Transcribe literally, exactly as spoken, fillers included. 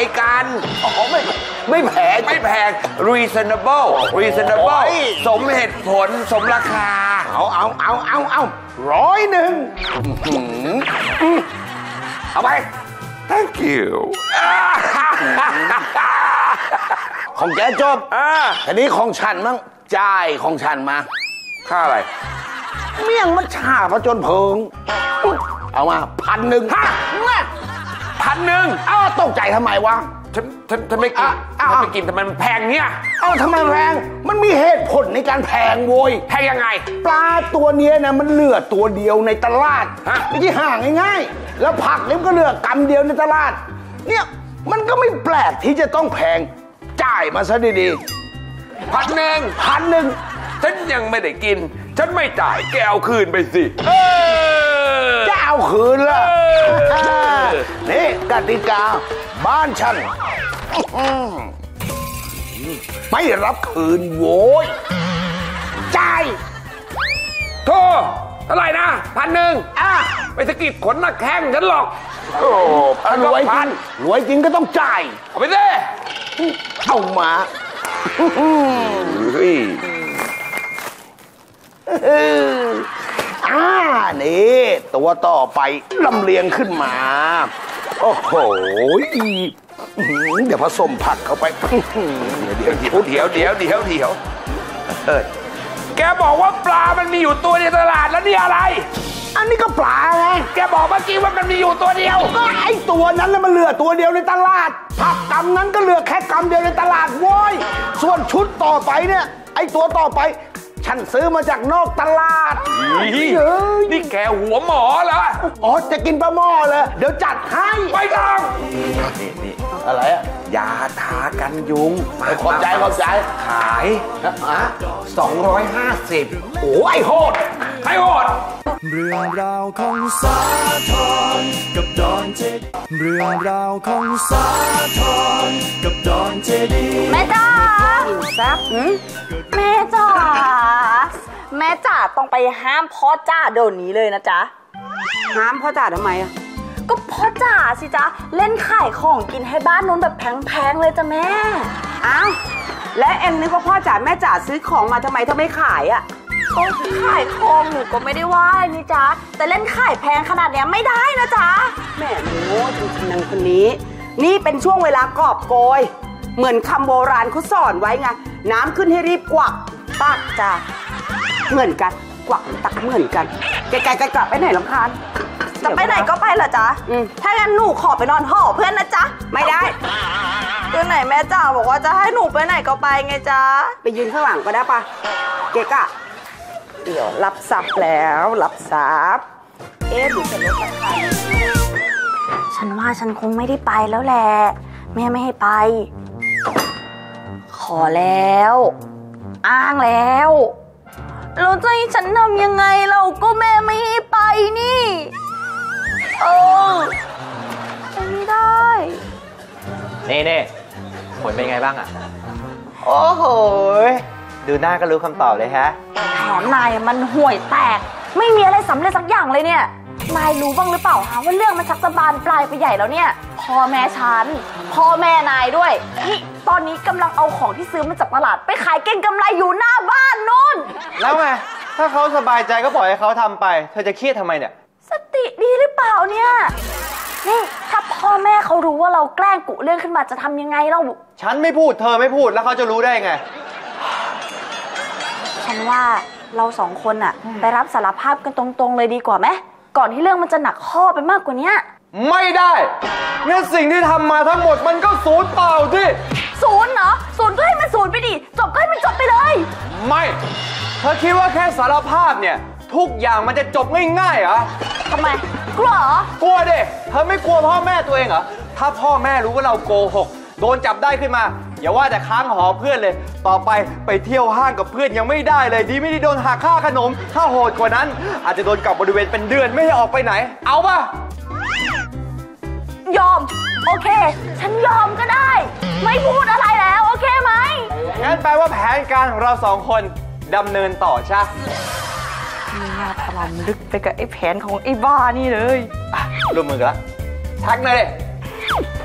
กันอ๋อไม่ไม่แพงไม่แพง reasonable reasonable สมเหตุผลสมราคาเอาเอาเอาเอาเอาร้อยหนึ่งเอาไป thank you ของแกจบอันนี้ของฉันมั้งจ่ายของฉันมาค่าอะไรเมี่ยงมัจฉาผจญเพลิงเอามาพันหนึ่งฮะพันหนึ่งอ้าวตกใจทำไมวะฉันฉันฉันไม่กินฉันไม่กินทำไมมันแพงเนี่ยเอ้าทำไมแพงมันมีเหตุผลในการแพงโวยแพงยังไงปลาตัวเนี้ยนะมันเหลือตัวเดียวในตลาดไม่ใช่ห่างง่ายๆแล้วผักนี่ก็เหลือกำเดียวในตลาดเนี่ยมันก็ไม่แปลกที่จะต้องแพงจ่ายมาซะดีๆพันหนึ่งพันหนึ่งฉันยังไม่ได้กินฉันไม่จ่ายแกเอาคืนไปสิจะเอาคืนล่ะนี่กติกาบ้านฉันไม่รับคืนโว้ยจ่ายโธ่เท่าไหร่นะพันหนึ่งอ่ะไปสะกิดขนหน้าแข้งฉันหรอกโอ้พันรวยจริงรวยจริงก็ต้องจ่ายเอาไปสิเอามาอ่านี่ตัวต่อไปลำเลียงขึ้นมาโอ้โหเดี๋ยวผสมผักเข้าไปเดี๋ยวเดี๋ยวเดี๋ยวเดี๋ยวเดี๋ยวเดี๋ยวแกบอกว่าปลามันมีอยู่ตัวในตลาดแล้วนี่อะไรอันนี้ก็ปลาไงแกบอกเมื่อกี้ว่ามันมีอยู่ตัวเดียวก็ไอ้ตัวนั้นแล้วมันเหลือตัวเดียวในตลาดผักกำนั้นก็เหลือแค่กำเดียวในตลาดโว้ยส่วนชุดต่อไปเนี่ยไอ้ตัวต่อไปฉันซื้อมาจากนอกตลาดนี่แกหัวหมอเหรออ๋อจะกินปลาหม้อเลยเดี๋ยวจัดให้ไม่ต้องอะไรอะยาทากันยุงขอบใจขอบใจขายสองร้อยห้าสิบโอ้ยโหดไอ้โหดเรื่องราวของสาทรกับดอนเจดีเรื่องราวของสาทรกับดอนเจดีแม่จ๋าซับแม่จ๋าแม่จ๋าต้องไปห้ามพ่อจ๋าเดี๋ยวนี้เลยนะจ๊ะห้ามพ่อจ๋าทำไมอะก็พ่อจ๋าสิจ๊ะเล่นขายของกินให้บ้านนู้นแบบแพงๆเลยจ้ะแม่อ้าวและเอ็มนึกว่าพ่อจ๋าแม่จ๋าซื้อของมาทำไมเธอไม่ขายอะก็ขายของหนูก็ไม่ได้ว่านี่จ๊ะแต่เล่นขายแพงขนาดเนี้ยไม่ได้นะจ๊ะแม่มันโง่จริงๆนางคนนี้นี่เป็นช่วงเวลากอบโกยเหมือนคำโบราณเขาสอนไว้ไงน้ำขึ้นให้รีบกวักตักจ้ะเหมือนกันกวักตักเหมือนกันแกแกกลับไปไหนลำคาญจะไปไหนก็ไปเหรอจ๊ะถ้างั้นหนูขอไปนอนหอเพื่อนนะจ๊ะไม่ได้เพื่อนไหนแม่จ๋าบอกว่าจะให้หนูไปไหนก็ไปไงจ๊ะไปยืนข้างหลังก็ได้ปะเกกะเดี๋ยวรับทรัพย์แล้วรับทรัพย์เอ๊ะหนูจะลดราคาฉันว่าฉันคงไม่ได้ไปแล้วแหละแม่ไม่ให้ไปขอแล้วอ้างแล้วเราจะให้ฉันทำยังไงเราก็แม่ไม่ให้ไปนี่เออไปไม่ได้เน่เน่ผลเป็นไงบ้างอะโอ้โหดูหน้าก็รู้คำตอบเลยฮะแผนนายมันห่วยแตกไม่มีอะไรสำเร็จสักอย่างเลยเนี่ยนายรู้บ้างหรือเปล่าคะว่าเรื่องมันชักจะบานปลายไปใหญ่แล้วเนี่ยพ่อแม่ฉันพ่อแม่นายด้วยนี่ตอนนี้กำลังเอาของที่ซื้อมาจากตลาดไปขายเก็งกำไรอยู่หน้าบ้านนู่นแล้วไงถ้าเขาสบายใจก็ปล่อยให้เขาทำไปเธอจะเครียดทำไมเนี่ยสติดีหรือเปล่าเนี่ยนี่ถ้าพ่อแม่เขารู้ว่าเราแกล้งกุเรื่องขึ้นมาจะทำยังไงเราฉันไม่พูดเธอไม่พูดแล้วเขาจะรู้ได้ไงฉันว่าเราสองคนอะไปรับสารภาพกันตรงๆเลยดีกว่าไหมก่อนที่เรื่องมันจะหนักข้อไปมากกว่านี้ไม่ได้งั้นสิ่งที่ทำมาทั้งหมดมันก็ศูนย์เปล่าสิศูนย์เหรอศูนย์ก็ให้มันศูนย์ไปดิจบก็ให้มันจบไปเลยไม่เธอคิดว่าแค่สารภาพเนี่ยทุกอย่างมันจะจบง่ายๆเหรอทำไมกลัวเหรอกลัวดิเธอไม่กลัวพ่อแม่ตัวเองเหรอถ้าพ่อแม่รู้ว่าเราโกหกโดนจับได้ขึ้นมาอย่าว่าแต่ค้างหอเพื่อนเลยต่อไปไปเที่ยวห้างกับเพื่อนยังไม่ได้เลยดีไม่ได้โดนหักค่าขนมถ้าโหดกว่านั้นอาจจะโดนกับบริเวณเป็นเดือนไม่ให้ออกไปไหนเอาป่ะยอมโอเคฉันยอมก็ได้ไม่พูดอะไรแล้วโอเคไหมงั้นแปลว่าแผนการของเราสองคนดำเนินต่อใช่ไม่น่าถลำลึกไปกับไอ้แผนของไอ้บ้านี่เลยร่วมมือกันละทักเลย